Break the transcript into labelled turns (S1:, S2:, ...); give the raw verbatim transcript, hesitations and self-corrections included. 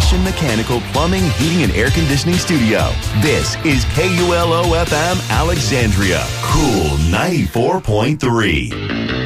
S1: Action Mechanical Plumbing, Heating, and Air Conditioning Studio. This is K U L O F M Alexandria. Cool ninety-four point three.